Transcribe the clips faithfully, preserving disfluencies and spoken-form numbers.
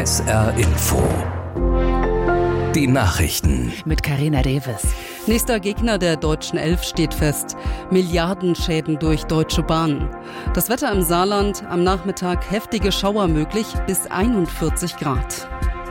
S R Info. Die Nachrichten. Mit Carina Davis. Nächster Gegner der deutschen Elf steht fest. Milliardenschäden durch Deutsche Bahn. Das Wetter im Saarland, am Nachmittag heftige Schauer möglich bis einundvierzig Grad.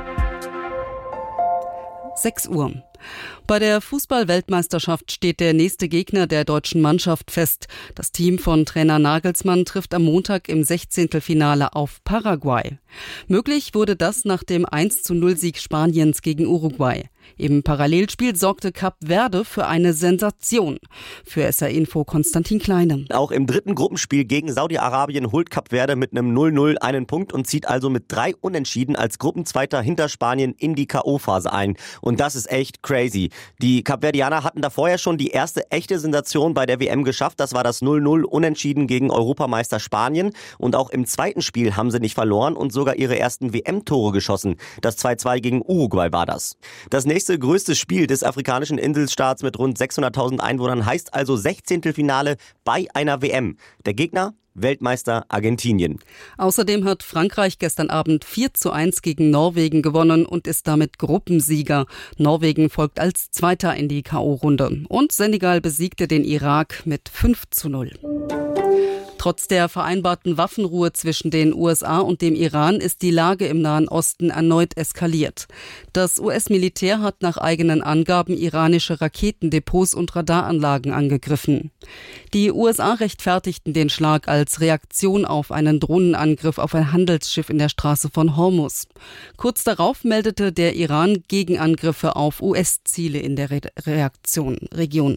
sechs Uhr. Bei der Fußball-Weltmeisterschaft steht der nächste Gegner der deutschen Mannschaft fest. Das Team von Trainer Nagelsmann trifft am Montag im Sechzehntelfinale auf Paraguay. Möglich wurde das nach dem eins zu null Sieg Spaniens gegen Uruguay. Im Parallelspiel sorgte Kap Verde für eine Sensation. Für S R Info Konstantin Kleine. Auch im dritten Gruppenspiel gegen Saudi-Arabien holt Kap Verde mit einem null null einen Punkt und zieht also mit drei Unentschieden als Gruppenzweiter hinter Spanien in die K O-Phase ein. Und das ist echt crazy. Die Kapverdianer hatten da vorher schon die erste echte Sensation bei der W M geschafft. Das war das null null Unentschieden gegen Europameister Spanien. Und auch im zweiten Spiel haben sie nicht verloren und sogar ihre ersten W M-Tore geschossen. Das zwei zwei gegen Uruguay war das. Das nächste größte Spiel des afrikanischen Inselstaats mit rund sechshunderttausend Einwohnern heißt also Sechzehntelfinale bei einer W M. Der Gegner? Weltmeister Argentinien. Außerdem hat Frankreich gestern Abend vier zu eins gegen Norwegen gewonnen und ist damit Gruppensieger. Norwegen folgt als Zweiter in die K O-Runde. Und Senegal besiegte den Irak mit fünf zu null. Trotz der vereinbarten Waffenruhe zwischen den U S A und dem Iran ist die Lage im Nahen Osten erneut eskaliert. Das U S-Militär hat nach eigenen Angaben iranische Raketendepots und Radaranlagen angegriffen. Die U S A rechtfertigten den Schlag als Reaktion auf einen Drohnenangriff auf ein Handelsschiff in der Straße von Hormuz. Kurz darauf meldete der Iran Gegenangriffe auf U S-Ziele in der Re- Reaktion, Region.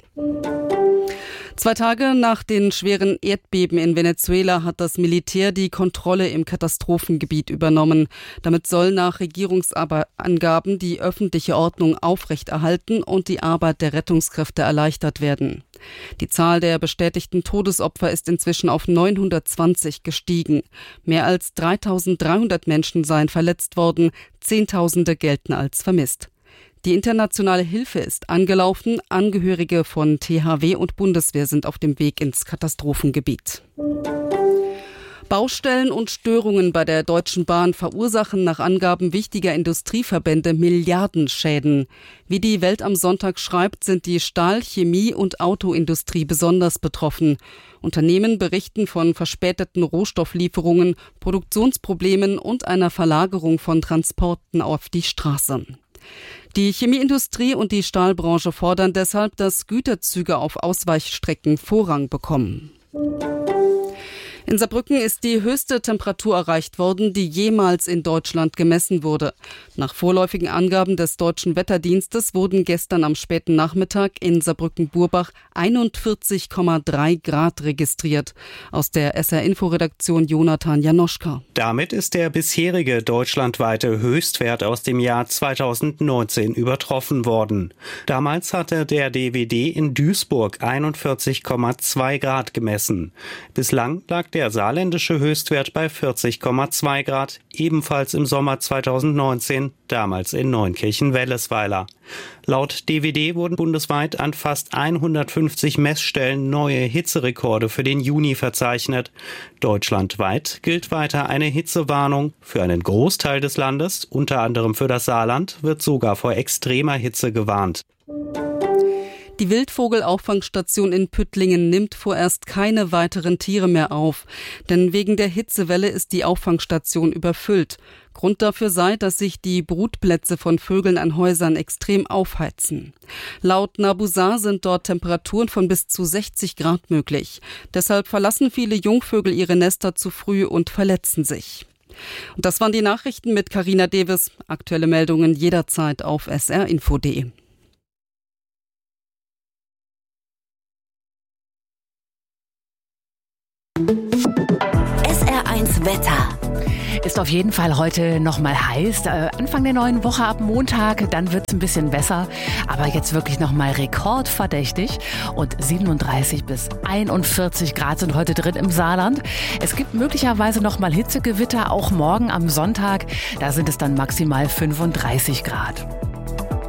Zwei Tage nach den schweren Erdbeben in Venezuela hat das Militär die Kontrolle im Katastrophengebiet übernommen. Damit soll nach Regierungsangaben die öffentliche Ordnung aufrechterhalten und die Arbeit der Rettungskräfte erleichtert werden. Die Zahl der bestätigten Todesopfer ist inzwischen auf neunhundertzwanzig gestiegen. Mehr als dreitausenddreihundert Menschen seien verletzt worden, Zehntausende gelten als vermisst. Die internationale Hilfe ist angelaufen. Angehörige von T H W und Bundeswehr sind auf dem Weg ins Katastrophengebiet. Baustellen und Störungen bei der Deutschen Bahn verursachen nach Angaben wichtiger Industrieverbände Milliardenschäden. Wie die Welt am Sonntag schreibt, sind die Stahl-, Chemie- und Autoindustrie besonders betroffen. Unternehmen berichten von verspäteten Rohstofflieferungen, Produktionsproblemen und einer Verlagerung von Transporten auf die Straße. Die Chemieindustrie und die Stahlbranche fordern deshalb, dass Güterzüge auf Ausweichstrecken Vorrang bekommen. In Saarbrücken ist die höchste Temperatur erreicht worden, die jemals in Deutschland gemessen wurde. Nach vorläufigen Angaben des Deutschen Wetterdienstes wurden gestern am späten Nachmittag in Saarbrücken-Burbach einundvierzig Komma drei Grad registriert. Aus der S R-Info-Redaktion Jonathan Janoschka. Damit ist der bisherige deutschlandweite Höchstwert aus dem Jahr zweitausendneunzehn übertroffen worden. Damals hatte der D W D in Duisburg einundvierzig Komma zwei Grad gemessen. Bislang lag der saarländische Höchstwert bei vierzig Komma zwei Grad, ebenfalls im Sommer zweitausendneunzehn, damals in Neunkirchen-Wellesweiler. Laut D W D wurden bundesweit an fast hundertfünfzig Messstellen neue Hitzerekorde für den Juni verzeichnet. Deutschlandweit gilt weiter eine Hitzewarnung. Für einen Großteil des Landes, unter anderem für das Saarland, wird sogar vor extremer Hitze gewarnt. Die Wildvogelauffangstation in Püttlingen nimmt vorerst keine weiteren Tiere mehr auf, denn wegen der Hitzewelle ist die Auffangstation überfüllt. Grund dafür sei, dass sich die Brutplätze von Vögeln an Häusern extrem aufheizen. Laut Nabusar sind dort Temperaturen von bis zu sechzig Grad möglich. Deshalb verlassen viele Jungvögel ihre Nester zu früh und verletzen sich. Und das waren die Nachrichten mit Carina Davis. Aktuelle Meldungen jederzeit auf s r info punkt d e. S R eins Wetter. Ist auf jeden Fall heute noch mal heiß. Äh, Anfang der neuen Woche ab Montag, dann wird es ein bisschen besser. Aber jetzt wirklich noch mal rekordverdächtig. Und siebenunddreißig bis einundvierzig Grad sind heute drin im Saarland. Es gibt möglicherweise noch mal Hitzegewitter, auch morgen am Sonntag. Da sind es dann maximal fünfunddreißig Grad.